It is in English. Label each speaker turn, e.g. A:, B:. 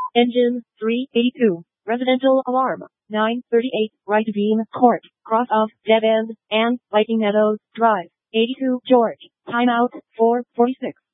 A: Engine 382. Residential alarm. 938 Right Beam Court. Cross of Dead End and Viking Meadows Drive. 82 George. Timeout 4:46.